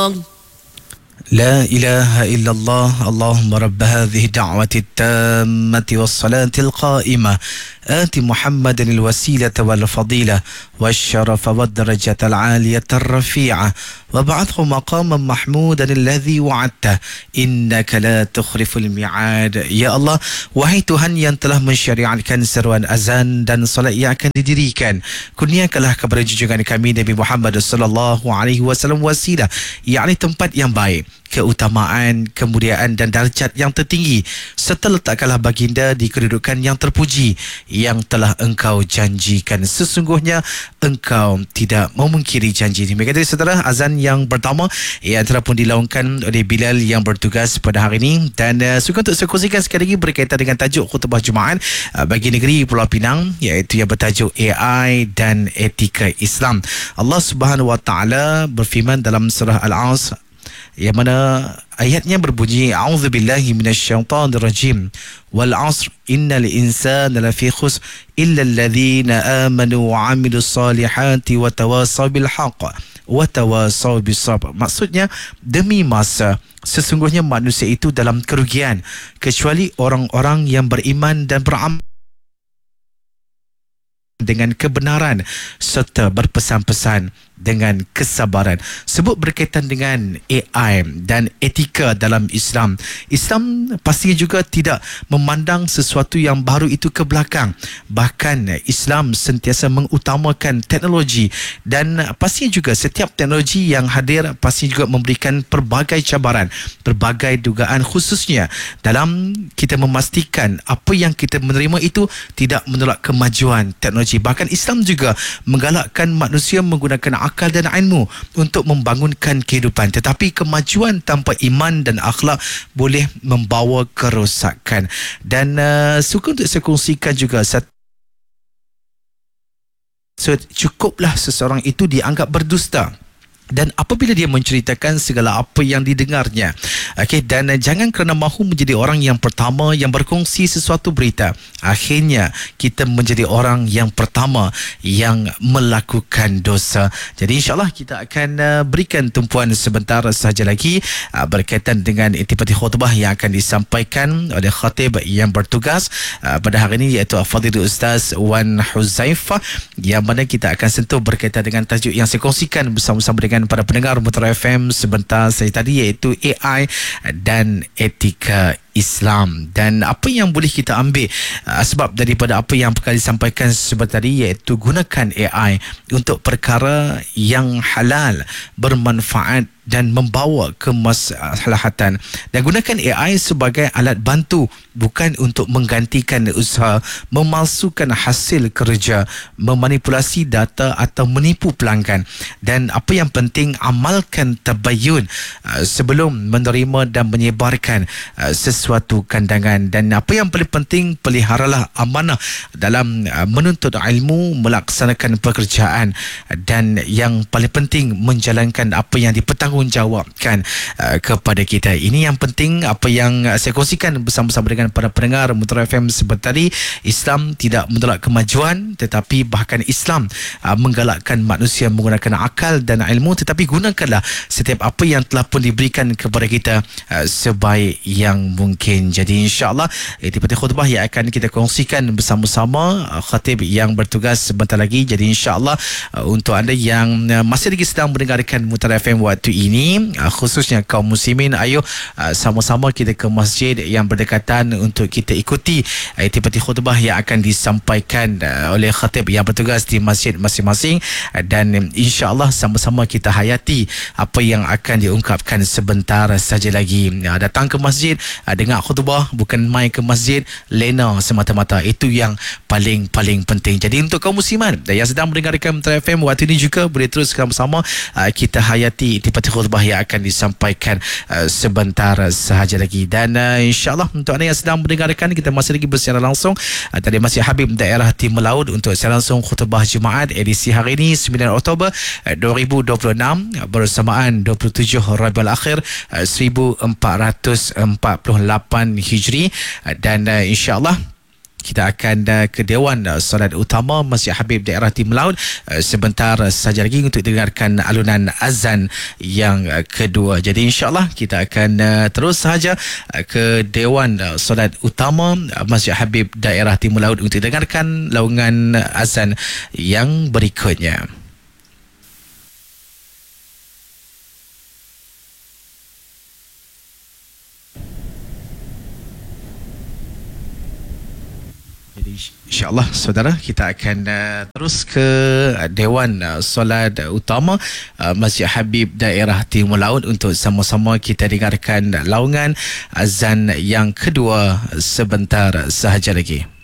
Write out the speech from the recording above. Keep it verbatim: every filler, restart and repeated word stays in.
لا إله إلا الله اللهم رب هذه الدعوة التامة والصلاة القائمة آت محمد الوسيلة والفضيلة والشرف والدرجة العالية الرفيعة وابعثه مقاما محمودا الذي وعدته إنك لا تخلف الميعاد. Ya Allah, wahai Tuhan yang telah mensyariatkan seruan azan dan solat yang akan didirikan, kurniakanlah kepada junjungan kami Nabi Muhammad sallallahu alaihi wasallam wasilah, yakni tempat yang baik, keutamaan, kemuliaan dan darjat yang tertinggi, serta letakkanlah baginda di kedudukan yang terpuji yang telah engkau janjikan. Sesungguhnya engkau tidak memungkiri janji. Demikian tadi saudara, azan yang pertama yang telah pun dilaungkan oleh Bilal yang bertugas pada hari ini, dan uh, suka untuk saya kongsikan sekali lagi berkaitan dengan tajuk khutbah Jumaat uh, bagi negeri Pulau Pinang, iaitu yang bertajuk A I dan etika Islam. Allah Subhanahu Wa Taala berfirman dalam surah Al-Asr, yang mana ayatnya berbunyi, a'udzubillahi minasyaitonir rajim, wal 'asr innal insana lafi khusr illa alladhina amanu wa 'amilus salihati wa tawasaw bil haqq wa tawasaw bis sabr. Maksudnya, demi masa, sesungguhnya manusia itu dalam kerugian kecuali orang-orang yang beriman dan beramal dengan kebenaran serta berpesan-pesan dengan kesabaran. Sebut berkaitan dengan A I dan etika dalam Islam, Islam pastinya juga tidak memandang sesuatu yang baru itu ke belakang. Bahkan Islam sentiasa mengutamakan teknologi, dan pastinya juga setiap teknologi yang hadir pastinya juga memberikan pelbagai cabaran, pelbagai dugaan, khususnya dalam kita memastikan apa yang kita menerima itu tidak menolak kemajuan teknologi. Bahkan Islam juga menggalakkan manusia menggunakan akal dan ilmu untuk membangunkan kehidupan, tetapi kemajuan tanpa iman dan akhlak boleh membawa kerosakan. Dan uh, suka untuk saya kongsikan juga satu, so, cukuplah seseorang itu dianggap berdusta dan apabila dia menceritakan segala apa yang didengarnya, okey, dan uh, jangan kerana mahu menjadi orang yang pertama yang berkongsi sesuatu berita, akhirnya kita menjadi orang yang pertama yang melakukan dosa. Jadi insyaAllah kita akan uh, berikan tumpuan sebentar sahaja lagi uh, berkaitan dengan intipati khutbah yang akan disampaikan oleh khatib yang bertugas uh, pada hari ini, iaitu Fadhil Ustaz Wan Huzaifah, yang mana kita akan sentuh berkaitan dengan tajuk yang saya kongsikan bersama-sama dengan para pendengar Mutiara F M sebentar saya tadi, iaitu A I dan etika Islam. Dan apa yang boleh kita ambil uh, sebab daripada apa yang perkara disampaikan sebentar tadi, iaitu gunakan A I untuk perkara yang halal, bermanfaat dan membawa kemaslahatan, dan gunakan A I sebagai alat bantu, bukan untuk menggantikan usaha, memalsukan hasil kerja, memanipulasi data atau menipu pelanggan. Dan apa yang penting, amalkan tabayyun uh, sebelum menerima dan menyebarkan uh, sesuatu kandangan. Dan apa yang paling penting, peliharalah amanah dalam uh, menuntut ilmu, melaksanakan pekerjaan, dan yang paling penting, menjalankan apa yang dipertanggungjawabkan uh, kepada kita. Ini yang penting apa yang uh, saya kongsikan bersama-sama dengan para pendengar Mutiara F M sebentar tadi. Islam tidak menolak kemajuan, tetapi bahkan Islam uh, menggalakkan manusia menggunakan akal dan ilmu, tetapi gunakanlah setiap apa yang telah pun diberikan kepada kita uh, sebaik yang mungkin. Jadi insya-Allah intipati khutbah yang akan kita kongsikan bersama-sama uh, khatib yang bertugas sebentar lagi. Jadi insya-Allah uh, untuk anda yang uh, masih lagi sedang mendengarkan Mutiara F M waktu ini, uh, khususnya kaum muslimin, ayo uh, sama-sama kita ke masjid yang berdekatan untuk kita ikuti uh, intipati khutbah yang akan disampaikan uh, oleh khatib yang bertugas di masjid masing-masing, uh, dan um, insya-Allah sama-sama kita hayati apa yang akan diungkapkan sebentar saja lagi. Uh, datang ke masjid, uh, dengar khutbah, bukan main ke masjid lena semata-mata. Itu yang paling-paling penting. Jadi untuk kaum musliman yang sedang mendengarkan Mutiara F M waktu ini juga boleh terus bersama uh, kita hayati intipati khutbah yang akan disampaikan uh, sebentar sahaja lagi. Dan uh, insya-Allah untuk anda yang sedang mendengarkan, kita masih lagi bersiaran langsung uh, dari Masjid Habib daerah Timur Laut untuk siaran langsung khutbah Jumaat edisi hari ini sembilan Oktober uh, dua ribu dua puluh enam uh, bersamaan dua puluh tujuh Rabiul Akhir uh, seribu empat ratus empat puluh lapan Hijri, uh, dan uh, insya-Allah kita akan uh, ke Dewan uh, Solat Utama Masjid Habib Daerah Timur Laut uh, sebentar uh, sahaja lagi untuk dengarkan alunan azan yang uh, kedua. Jadi insya-Allah kita akan uh, terus sahaja uh, ke Dewan uh, Solat Utama uh, Masjid Habib Daerah Timur Laut untuk dengarkan laungan uh, azan yang berikutnya. InsyaAllah saudara, kita akan uh, terus ke uh, Dewan uh, Solat Utama uh, Masjid Habib Daerah Timur Laut untuk sama-sama kita dengarkan laungan azan yang kedua sebentar sahaja lagi.